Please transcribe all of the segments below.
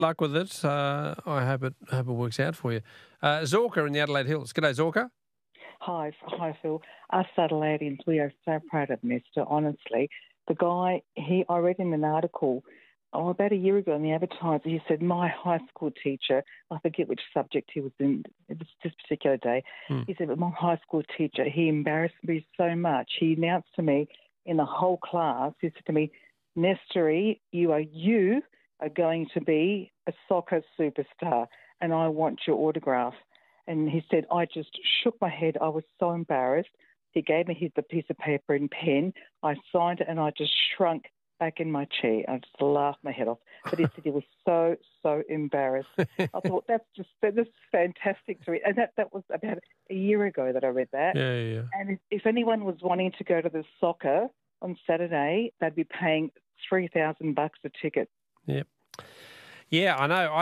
luck with it. I hope it works out for you. Zorka in the Adelaide Hills. G'day, Zorka. Hi, Phil. Us Adelaideans, we are so proud of Nesta, honestly. The guy, I read in an article about a year ago in the Advertiser, he said, my high school teacher, I forget which subject he was in, it was this particular day, he said, but my high school teacher, he embarrassed me so much. He announced to me in the whole class, he said to me, Nesta, you are going to be a soccer superstar and I want your autograph. And he said, I just shook my head. I was so embarrassed. He gave me the piece of paper and pen. I signed it and I just shrunk back in my chair. I just laughed my head off. But he said he was so embarrassed. I thought, this is fantastic to read. And that was about a year ago that I read that. Yeah. And if anyone was wanting to go to the soccer on Saturday, they'd be paying $3,000 a ticket. Yep. Yeah, I know.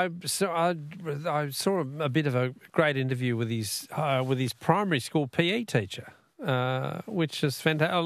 I saw a bit of a great interview with his primary school PE teacher, which is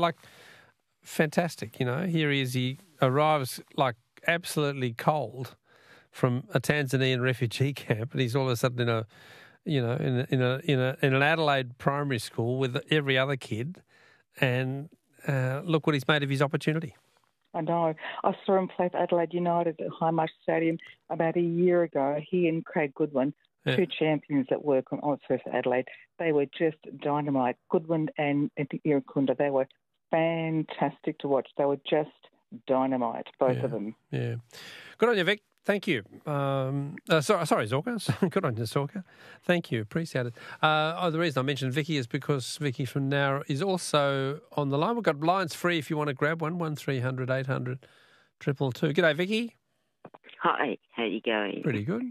fantastic. You know, here he is. He arrives like absolutely cold from a Tanzanian refugee camp, and he's all of a sudden in an Adelaide primary school with every other kid, and look what he's made of his opportunity. I know. I saw him play for Adelaide United at Highmarsh Stadium about a year ago. He and Craig Goodwin, two champions that work on Oxford for Adelaide, they were just dynamite. Goodwin and Irukunda, they were fantastic to watch. They were just dynamite, both of them. Yeah. Good on you, Vic. Thank you. Sorry, Zorka. Good on you, Zorka. Thank you. Appreciate it. The reason I mentioned Vicky is because Vicky from Nowra is also on the line. We've got lines free if you want to grab one, 1300 800 222. G'day, Vicky. Hi. How you going? Pretty good.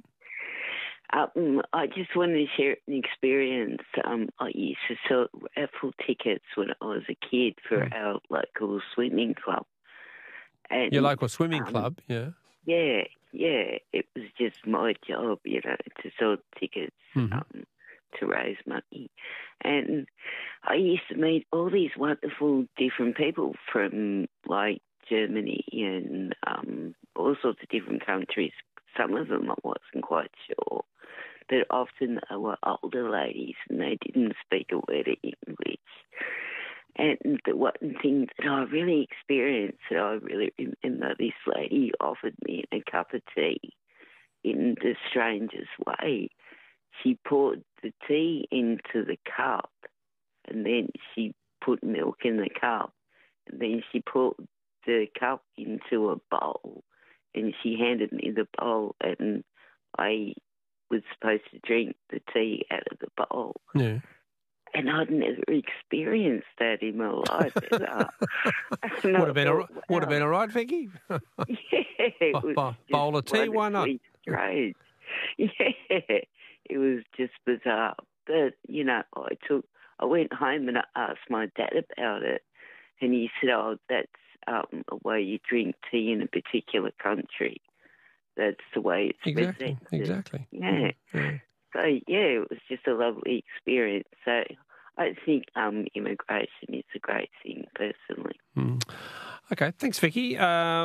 I just wanted to share an experience. I used to sell raffle tickets when I was a kid for our local swimming club. And, your local swimming club, yeah? Yeah, it was just my job, to sell tickets to raise money. And I used to meet all these wonderful different people from, like, Germany and all sorts of different countries. Some of them I wasn't quite sure. But often they were older ladies and they didn't speak a word of English. And the one thing that I really experienced, that I really remember, this lady offered me a cup of tea in the strangest way. She poured the tea into the cup and then she put milk in the cup and then she put the cup into a bowl and she handed me the bowl and I was supposed to drink the tea out of the bowl. Yeah. And I'd never experienced that in my life. Would have been all right, Vicky? Yeah. It was bowl of tea, why not? Strange. Yeah. It was just bizarre. But, I went home and I asked my dad about it. And he said, that's a way you drink tea in a particular country. That's the way it's presented. Exactly. Yeah. So, it was just a lovely experience. So I think immigration is a great thing, personally. Okay, thanks, Vicky.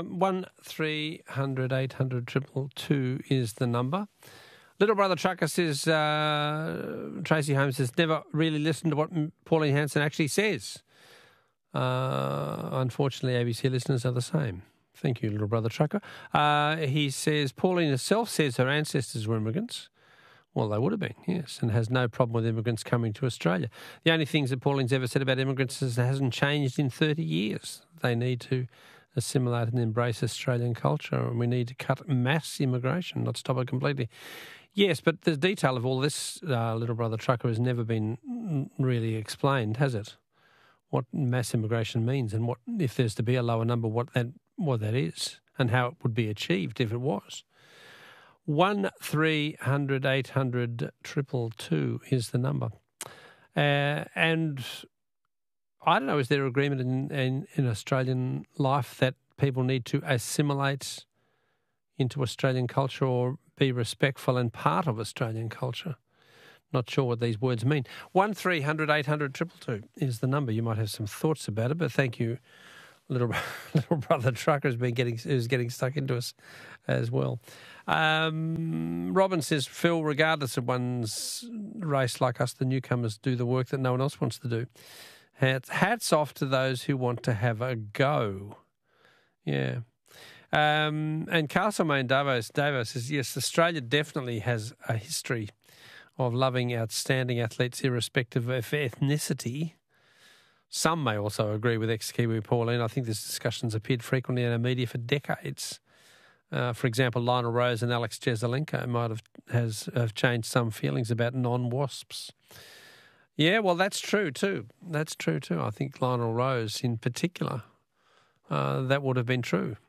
1300 800 222 is the number. Little Brother Trucker says, Tracy Holmes has never really listened to what Pauline Hanson actually says. Unfortunately, ABC listeners are the same. Thank you, Little Brother Trucker. He says, Pauline herself says her ancestors were immigrants. Well, they would have been, yes, and has no problem with immigrants coming to Australia. The only things that Pauline's ever said about immigrants is it hasn't changed in 30 years. They need to assimilate and embrace Australian culture, and we need to cut mass immigration, not stop it completely. Yes, but the detail of all this, Little Brother Trucker, has never been really explained, has it? What mass immigration means and what, if there's to be a lower number, what that is and how it would be achieved if it was. 1300 800 222 is the number. And I don't know, is there agreement in Australian life that people need to assimilate into Australian culture or be respectful and part of Australian culture? Not sure what these words mean. 1300 800 222 is the number. You might have some thoughts about it, but thank you, little brother trucker who's getting stuck into us as well. Robin says, Phil, regardless of one's race like us, the newcomers do the work that no one else wants to do. Hats off to those who want to have a go. Yeah. And Castlemaine Davo says, yes, Australia definitely has a history of loving outstanding athletes irrespective of ethnicity. Some may also agree with ex-Kiwi Pauline. I think this discussion's appeared frequently in our media for decades. For example, Lionel Rose and Alex Jesaulenko might have changed some feelings about non-WASPs. Yeah, well, that's true too. I think Lionel Rose in particular, that would have been true.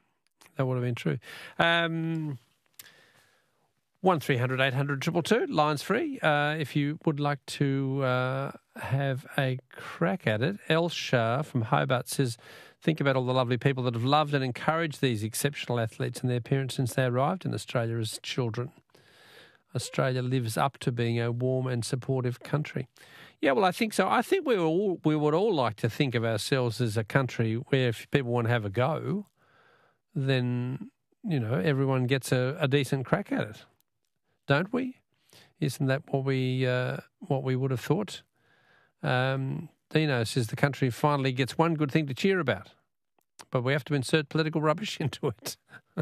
1300 800 222, lines free. If you would like to have a crack at it. Elsha from Hobart says, think about all the lovely people that have loved and encouraged these exceptional athletes and their parents since they arrived in Australia as children. Australia lives up to being a warm and supportive country. Yeah, well, I think so. I think we would all like to think of ourselves as a country where if people want to have a go, then, everyone gets a decent crack at it. Don't we? Isn't that what we would have thought? Dino says the country finally gets one good thing to cheer about, but we have to insert political rubbish into it.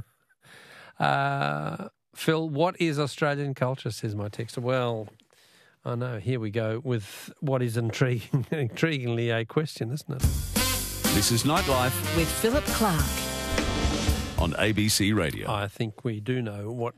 Phil, what is Australian culture, says my texter. Well, I know, here we go with what is intriguingly a question, isn't it? This is Nightlife with Philip Clark on ABC Radio. I think we do know what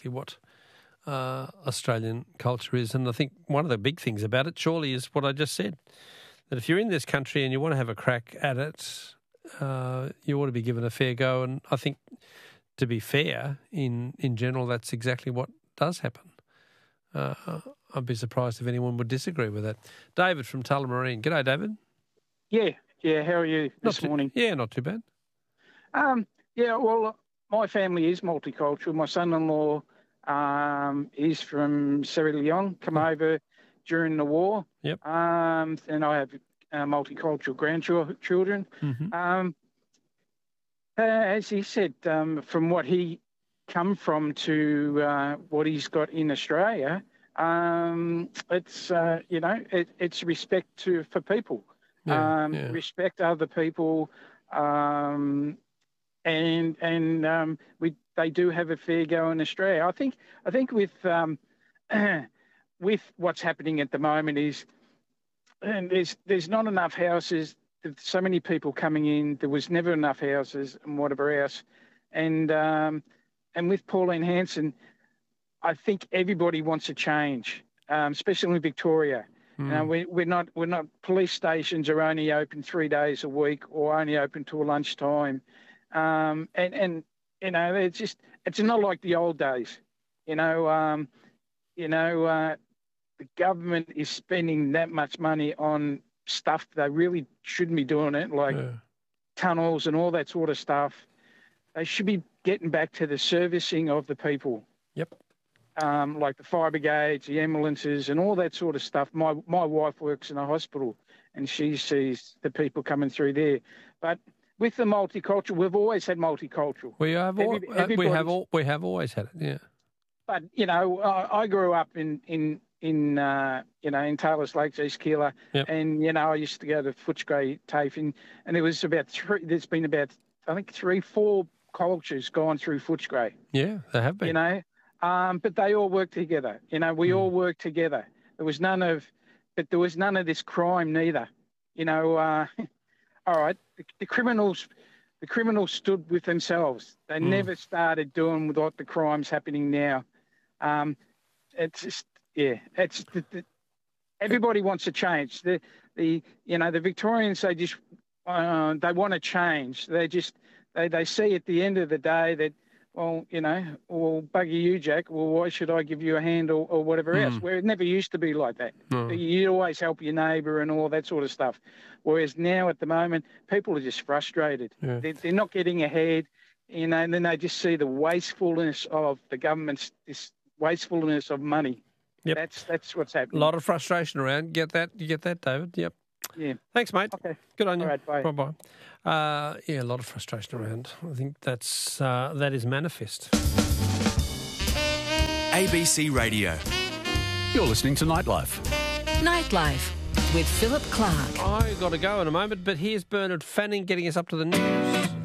Australian culture is. And I think one of the big things about it surely is what I just said, that if you're in this country and you want to have a crack at it, you ought to be given a fair go. And I think, to be fair, in general, that's exactly what does happen. I'd be surprised if anyone would disagree with that. David from Tullamarine. G'day, David. Yeah. How are you this morning? Yeah, not too bad. Well, my family is multicultural. My son-in-law is from Sierra Leone, come over during the war. Yep. And I have multicultural grandchildren. Mm-hmm. As he said, from what he come from to what he's got in Australia, it's it's respect for people, respect other people, and they do have a fair go in Australia. I think with with what's happening at the moment is, and there's not enough houses. There's so many people coming in. There was never enough houses and whatever else, and with Pauline Hanson, I think everybody wants a change, especially in Victoria. We're not police stations are only open 3 days a week or only open till lunchtime, and it's not like the old days. The government is spending that much money on stuff they really shouldn't be doing it, like tunnels and all that sort of stuff. They should be getting back to the servicing of the people. Yep. Like the fire brigades, the ambulances, and all that sort of stuff. My wife works in a hospital, and she sees the people coming through there. But with the multicultural, we've always had multicultural. We have always had it. Yeah. But I grew up in Taylor's Lakes, East Keilor, and I used to go to Footscray TAFE, and there was there's been about 3-4 cultures gone through Footscray. Yeah, there have been. But they all work together. We all work together. There was none of this crime neither. All right, the criminals stood with themselves. They never started doing what the crime's happening now. It's just, it's everybody wants to change. The Victorians, they just they want to change. They see at the end of the day that, well, bugger you, Jack. Well, why should I give you a hand or whatever else? Where it never used to be like that. You always help your neighbour and all that sort of stuff. Whereas now, at the moment, people are just frustrated. Yeah. They're not getting ahead, and then they just see the wastefulness of the government's, this wastefulness of money. Yep. That's what's happening. A lot of frustration around. You get that, David? Yep. Yeah. Thanks, mate. Okay. Good on you. All right, bye. Bye-bye. Yeah, a lot of frustration around. I think that is manifest. ABC Radio. You're listening to Nightlife. Nightlife with Philip Clark. I got to go in a moment, but here's Bernard Fanning getting us up to the news.